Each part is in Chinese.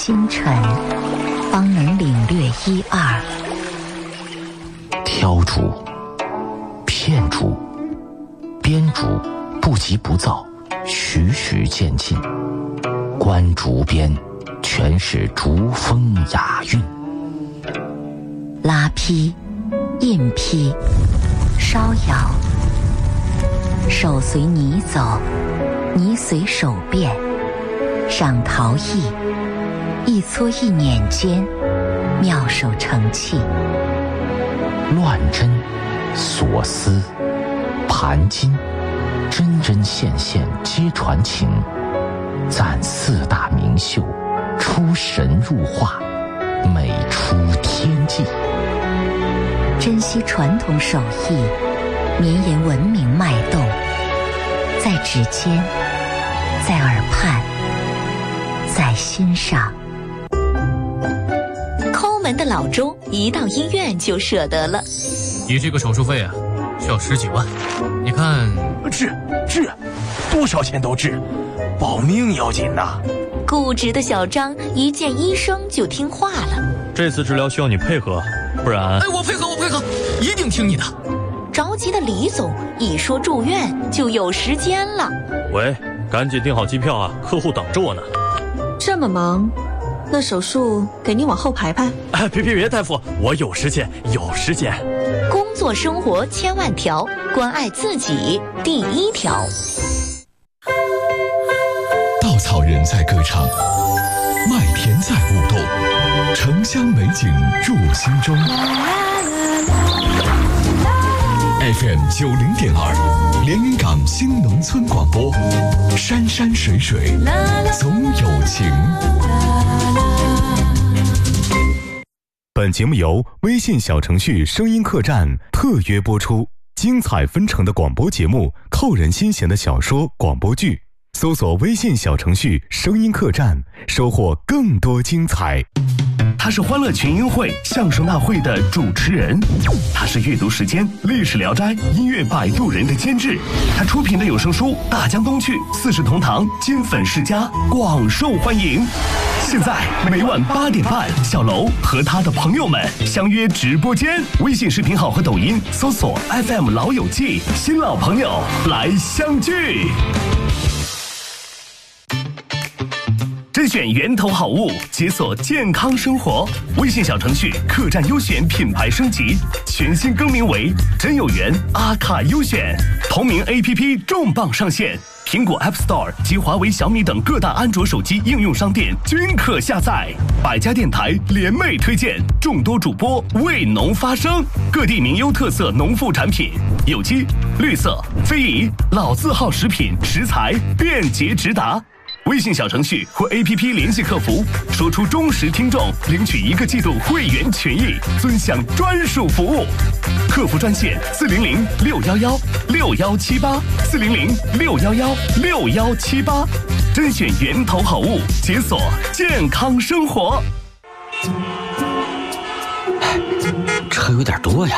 星辰，方能领略一二。 挑竹、片竹、编竹，不急不躁，徐徐渐进。观竹边，全是竹风雅韵。 拉坯、印坯、烧窑，手随泥走，泥随手变。赏陶艺，一撮一捻间，妙手成器。 乱针、锁丝、盘金，针针线线皆传情。赞四大名秀，出神入化，美出天际。 珍惜传统手艺，绵延文明脉动，在指尖，在耳畔，在心上。 抠门的老钟一到医院就舍得了。 你这个手术费啊，需要10几万。你看， 治，多少钱都治，保命要紧呐。 固执的小张一见医生就听话了。 这次治疗需要你配合，不然…… 我配合，一定听你的。 着急的李总一说住院就有时间了。 喂，赶紧订好机票啊，客户等着我呢。 这么忙，那手术给你往后排排。 别，大夫，我有时间。 工作生活千万条，关爱自己第一条。 稻草人在歌唱，麦田在舞动，城乡美景入心中。FM 90.2，连云港新农村广播，山山水水总有情。 本节目由微信小程序声音客栈特约播出，精彩纷呈的广播节目，扣人心弦的小说广播剧，搜索微信小程序声音客栈，收获更多精彩。 他是欢乐群英会相声大会的主持人，他是阅读时间历史聊斋音乐摆渡人的监制，他出品的有声书《大江东去》四世同堂金粉世家广受欢迎。现在每晚8点半，小楼和他的朋友们相约直播间，微信视频号和抖音搜索 FM 老友记，新老朋友来相聚。甄选源头好物，解锁健康生活。微信小程序客栈优选品牌升级，全新更名为真有缘阿卡优选。同名 APP 重磅上线，苹果 App Store 及华为、小米等各大安卓手机应用商店均可下载。100家电台联袂推荐，众多主播为农发声，各地名优特色农副产品，有机、绿色、非遗、老字号食品食材便捷直达。微信小程序或 APP 联系客服，说出忠实听众，领取1个季度会员权益，尊享专属服务。客服专线400-611-6178，400-611-6178，甄选源头好物，解锁健康生活。 车有点多呀。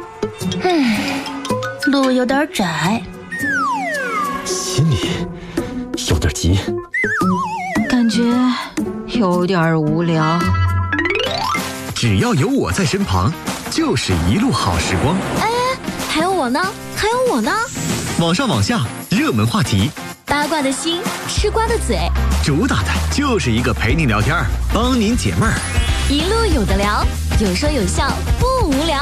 路有点窄， 心里有点急， 感觉有点无聊。 只要有我在身旁，就是一路好时光。 还有我呢， 网上网下，热门话题， 八卦的心，吃瓜的嘴， 主打的就是一个陪您聊天，帮您解闷儿。 一路有的聊，有说有笑，不无聊。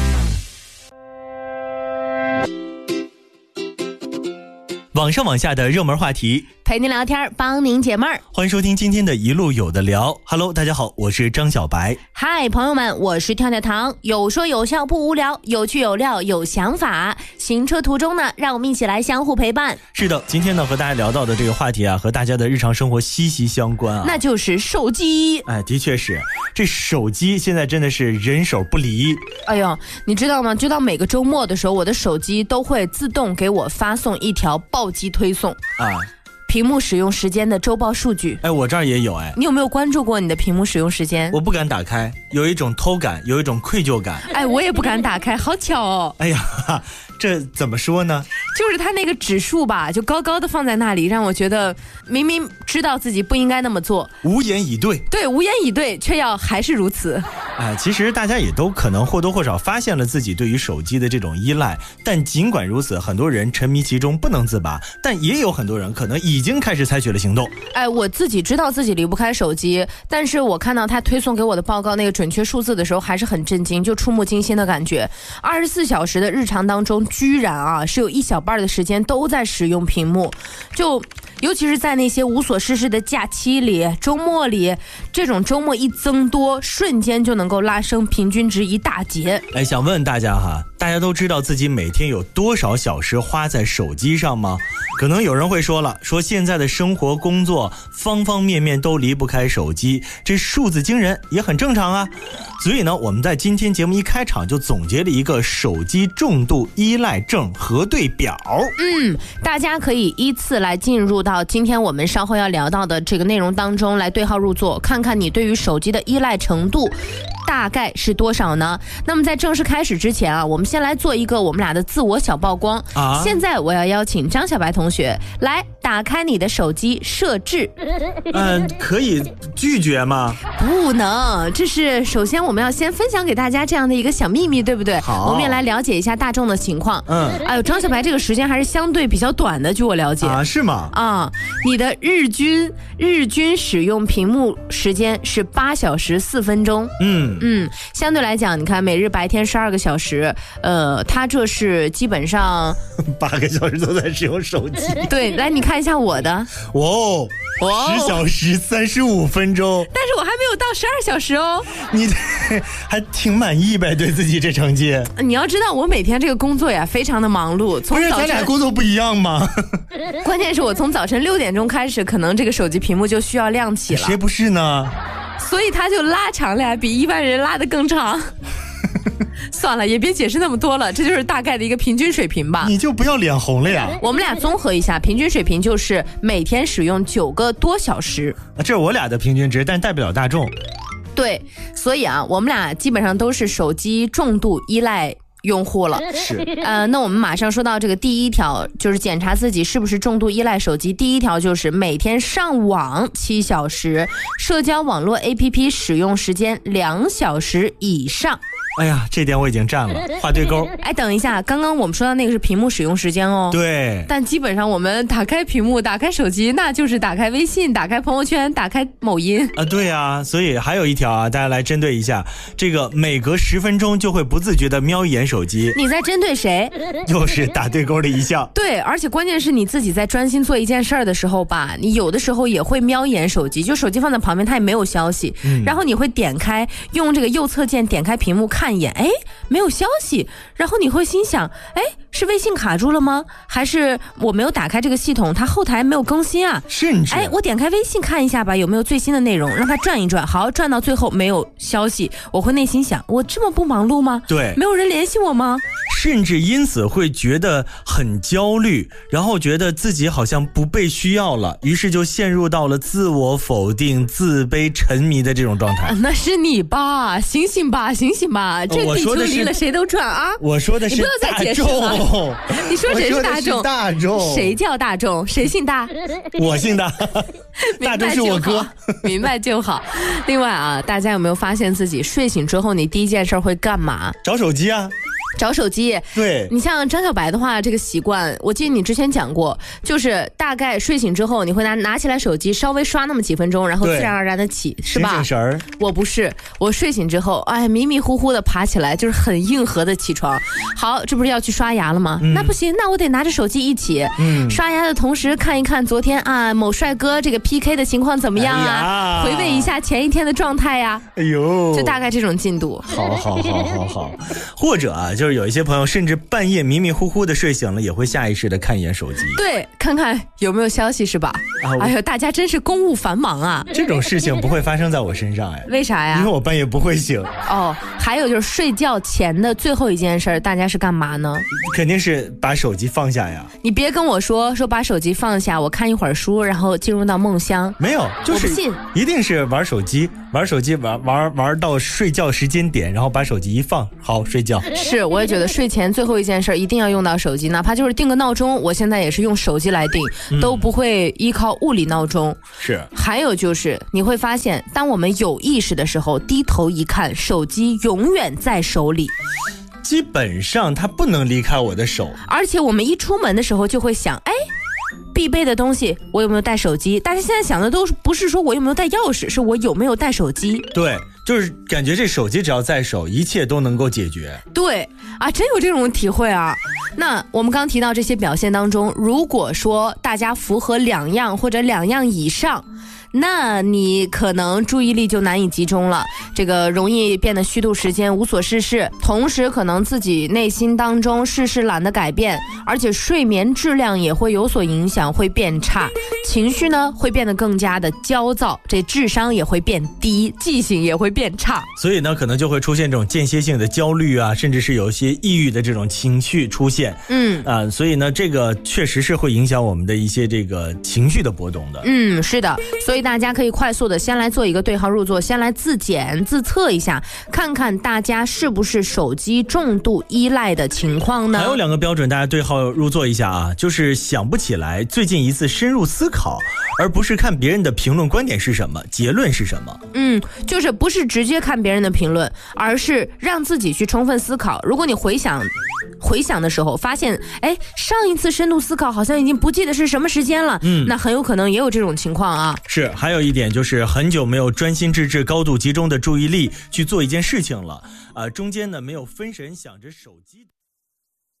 网上网下的热门话题， 陪您聊天，帮您解闷儿。 欢迎收听今天的一路有的聊。Hello， 大家好，我是张小白。 嗨，朋友们，我是跳跳糖。有说有笑不无聊，有趣有料有想法。行车途中呢，让我们一起来相互陪伴。 是的，今天呢和大家聊到的这个话题啊，和大家的日常生活息息相关啊， 那就是手机。 的确是，这手机现在真的是人手不离。 哎呦，你知道吗？就到每个周末的时候，我的手机都会自动给我发送一条暴击推送屏幕使用时间的周报数据。 我这儿也有你有没有关注过你的屏幕使用时间？ 我不敢打开，有一种偷感，有一种愧疚感。 我也不敢打开，好巧哦。 这怎么说呢？ 就是它那个指数吧，就高高的放在那里，让我觉得明明知道自己不应该那么做， 无言以对。 对，无言以对，却要还是如此。 其实大家也都可能或多或少发现了自己对于手机的这种依赖，但尽管如此，很多人沉迷其中不能自拔，但也有很多人可能已经开始采取了行动。 我自己知道自己离不开手机，但是我看到他推送给我的报告那个准确数字的时候，还是很震惊，就触目惊心的感觉。24小时的日常当中，居然是有一小半的时间都在使用屏幕，就尤其是在那些无所事事的假期里、周末里，这种周末一增多，瞬间就能够拉升平均值一大截。 想问大家哈，大家都知道自己每天有多少小时花在手机上吗？可能有人会说了，说现在的生活工作方方面面都离不开手机，这数字惊人也很正常啊。所以呢，我们在今天节目一开场就总结了一个手机重度依赖症核对表。 大家可以依次来进入到今天我们稍后要聊到的这个内容当中来对号入座，看看你对于手机的依赖程度大概是多少呢？那么在正式开始之前我们先来做一个我们俩的自我小曝光。现在我要邀请张小白同学来打开你的手机设置。 可以拒绝吗？ 不能，这是首先我们要先分享给大家这样的一个小秘密，对不对？ 好， 我们也来了解一下大众的情况。张小白这个时间还是相对比较短的，据我了解。 是吗？ 你的日均使用屏幕时间是8小时4分钟。相对来讲，你看每日白天12个小时，它这是基本上 8个小时都在使用手机。 对，来你看一下我的。 10小时35分钟。 但是我还没有到12小时哦。 你还挺满意呗，对自己这成绩。 你要知道，我每天这个工作呀，非常的忙碌。 不是咱俩工作不一样吗？ 关键是我从早晨6点钟开始，可能这个手机屏幕就需要亮起了。 谁不是呢？ 所以它就拉长了呀，比一般人拉得更长。算了，也别解释那么多了，这就是大概的一个平均水平吧。 你就不要脸红了呀。 我们俩综合一下，平均水平就是每天使用9个多小时。 这是我俩的平均值，但代表大众。 对，所以我们俩基本上都是手机重度依赖用户了。 是。 那我们马上说到这个第一条，就是检查自己是不是重度依赖手机。第一条就是每天上网7小时，社交网络 APP 使用时间2小时以上。 哎呀，这点我已经占了，画对勾。 等一下，刚刚我们说到那个是屏幕使用时间哦。 对。 但基本上我们打开屏幕、打开手机，那就是打开微信、打开朋友圈、打开某音。 对啊，所以还有一条大家来针对一下，这个每隔10分钟就会不自觉的瞄一眼手机。 你在针对谁？ 又是打对勾的一项。 对，而且关键是你自己在专心做一件事儿的时候吧，你有的时候也会瞄一眼手机，就手机放在旁边，它也没有消息，然后你会点开，用这个右侧键点开屏幕看一眼，没有消息，然后你会心想，是微信卡住了吗？还是我没有打开这个系统，它后台没有更新啊？ 甚至我点开微信看一下吧，有没有最新的内容，让它转一转。好，转到最后没有消息，我会内心想，我这么不忙碌吗？ 对， 没有人联系我吗？ 甚至因此会觉得很焦虑，然后觉得自己好像不被需要了，于是就陷入到了自我否定、自卑、沉迷的这种状态。 那是你吧，醒醒吧，醒醒吧，这地球离了谁都转啊！ 我说的是你不要再解释了。你说谁是大众？ 大众谁叫大众？谁姓大？ 我姓大。大众是我哥。 明白就好。另外大家有没有发现自己睡醒之后，你第一件事会干嘛？ 找手机啊。 找手机。 对， 你像张小白的话，这个习惯我记得你之前讲过，就是大概睡醒之后你会拿起来手机稍微刷那么几分钟，然后自然而然的起，是吧？ 醒神儿。 我不是，我睡醒之后迷迷糊糊的爬起来，就是很硬核的起床。好，这不是要去刷牙了吗？那不行，那我得拿着手机一起刷牙的同时看一看昨天某帅哥这个 PK 的情况怎么样啊，回味一下前一天的状态呀。 哎呦， 就大概这种进度。 好。或者就是有一些朋友甚至半夜迷迷糊糊的睡醒了，也会下意识的看一眼手机。 对，看看有没有消息，是吧？哎呦，大家真是公务繁忙啊！ 这种事情不会发生在我身上。 为啥呀？ 因为我半夜不会醒。 还有就是睡觉前的最后一件事，大家是干嘛呢？ 肯定是把手机放下呀。 你别跟我说把手机放下，我看一会儿书，然后进入到梦乡。 没有，就是我不信， 一定是玩玩手机玩到睡觉时间点，然后把手机一放，好睡觉。 是，我也觉得睡前最后一件事一定要用到手机，哪怕就是定个闹钟，我现在也是用手机来定，都不会依靠物理闹钟。 是。 还有就是你会发现，当我们有意识的时候，低头一看，手机永远在手里。 基本上它不能离开我的手， 而且我们一出门的时候就会想，必备的东西我有没有带手机？大家现在想的都不是说我有没有带钥匙，是我有没有带手机。 对，就是感觉这手机只要在手，一切都能够解决。 对啊，真有这种体会啊。那我们刚提到这些表现当中，如果说大家符合2样或者2样以上，那你可能注意力就难以集中了，这个容易变得虚度时间，无所事事，同时可能自己内心当中事事懒得改变，而且睡眠质量也会有所影响，会变差，情绪呢会变得更加的焦躁，这智商也会变低，记性也会变差， 所以呢可能就会出现这种间歇性的焦虑啊，甚至是有一些抑郁的这种情绪出现。所以呢这个确实是会影响我们的一些这个情绪的波动的。 是的，所以大家可以快速的先来做一个对号入座，先来自检自测一下，看看大家是不是手机重度依赖的情况呢？ 还有2个标准大家对号入座一下啊，就是想不起来最近一次深入思考，而不是看别人的评论观点是什么，结论是什么。 就是不是直接看别人的评论，而是让自己去充分思考。如果你回想的时候发现上一次深度思考好像已经不记得是什么时间了，那很有可能也有这种情况啊。 是，还有一点就是很久没有专心致志高度集中的注意力去做一件事情了，中间呢没有分神想着手机。